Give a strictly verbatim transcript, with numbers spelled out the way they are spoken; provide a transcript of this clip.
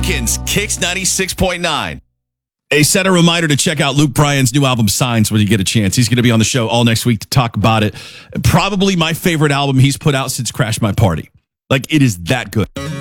weekends, Kicks ninety-six point nine. A set a reminder to check out Luke Bryan's new album, Signs, when you get a chance. He's going to be on the show all next week to talk about it. Probably my favorite album he's put out since Crash My Party. Like, it is that good.